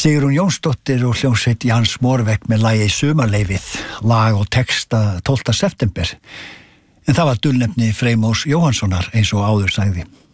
Sigrún Jónsdóttir og hljómsveit Jans Morvek með lagið Sumarleifið, lag og texta 12. september. En það var dulnefni Freymórs Jóhannssonar eins og áður sagði.